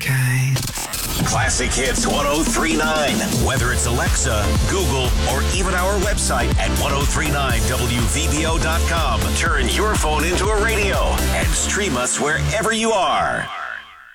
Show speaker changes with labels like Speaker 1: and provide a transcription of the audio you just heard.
Speaker 1: kind.
Speaker 2: Classic Hits 1039. Whether it's Alexa, Google, or even our website at 1039wvbo.com. Turn your phone into a radio and stream us wherever you are.